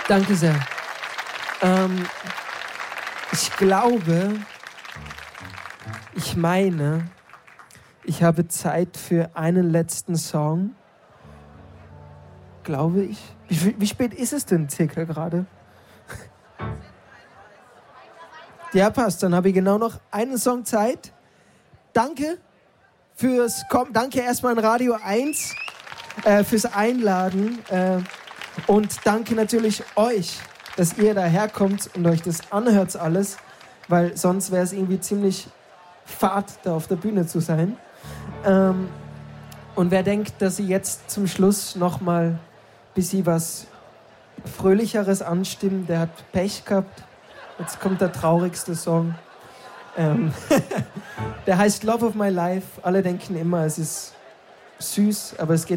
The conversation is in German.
Danke sehr. Ich glaube, ich habe Zeit für einen letzten Song. Glaube ich. Wie spät ist es denn circa gerade? Ja, passt. Dann habe ich genau noch einen Song Zeit. Danke fürs Kommen. Danke erstmal an Radio 1 fürs Einladen. Und danke natürlich euch, dass ihr daherkommt und euch das anhört alles, weil sonst wäre es irgendwie ziemlich fad, da auf der Bühne zu sein. Und wer denkt, dass sie jetzt zum Schluss nochmal ein bisschen was Fröhlicheres anstimmen, der hat Pech gehabt. Jetzt kommt der traurigste Song. Der heißt Love of My Life. Alle denken immer, es ist süß, aber es geht